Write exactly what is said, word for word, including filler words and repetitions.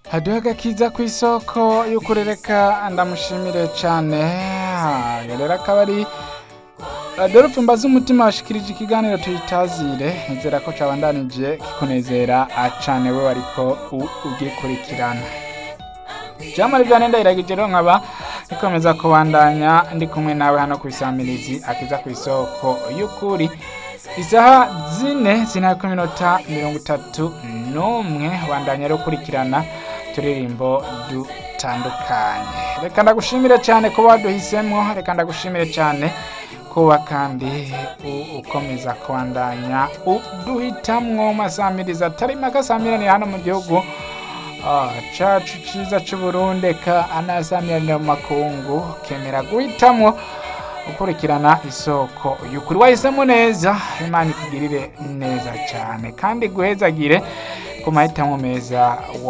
Haduhaga kiza ku isoko y'ukurereka ndamushimire cane. Rero akaba ari Adolphe Mbazumutima washikirije ikiganiro tuyitazire, nizera ko cabandanije kikunezera cane we wariko ugikurikirana. Jamari vyane ndayiragije rero nkaba nikomeza kubandanya ndi kumwe nawe hano kwisamirizi akiza ku isoko y'ukuri. Isaha zine zina ku minota mirongo itatu n'umwe bandanya rero kurikirana turirimbo dutandukanye. Reka ndagushimire cyane kuba waduhisemwo, reka ndagushimire cyane kuba kandi ukomeza kubandanya uduhitamwo masamiriza atari makasamirani hano mu gihugu ah, cacu ciza c'Uburundi ka anasamirani mu makungu kemera guhitamwo ukurikirana isoko y'ukuri. Wahisemo neza, Imana ikugirire neza cyane kandi guhezagire ku mahitamo meza.